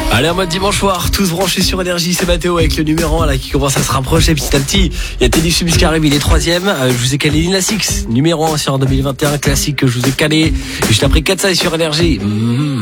Allez, en mode dimanche soir, tous branchés sur Énergie, c'est Mathéo avec le numéro 1 là qui commence à se rapprocher petit à petit. Il y a Teddy Subs qui arrive, il est 3ème. Je vous ai calé Lil Six, numéro 1 sur 2021, classique que je vous ai calé. Juste après 4 sur Énergie.